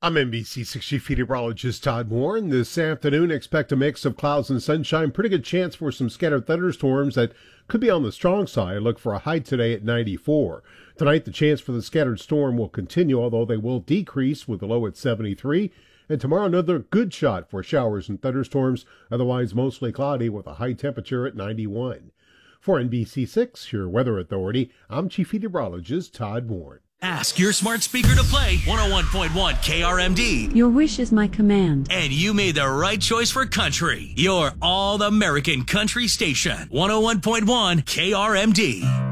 I'm NBC 60 meteorologist Todd Warren. This afternoon, expect a mix of clouds and sunshine. Pretty good chance for some scattered thunderstorms that could be on the strong side. Look for a high today at 94. Tonight, the chance for the scattered storm will continue, although they will decrease with a low at 73. And tomorrow, another good shot for showers and thunderstorms. Otherwise, mostly cloudy with a high temperature at 91. For NBC6, your weather authority, I'm Chief Meteorologist Todd Warren. Ask your smart speaker to play 101.1 KRMD. Your wish is my command. And you made the right choice for country. Your all-American country station. 101.1 KRMD.